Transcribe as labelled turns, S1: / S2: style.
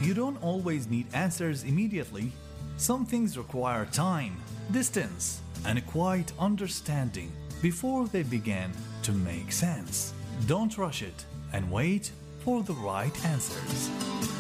S1: You don't always need answers immediately. Some things require time, distance, and a quiet understanding before they begin to make sense. Don't rush it and wait for the right answers.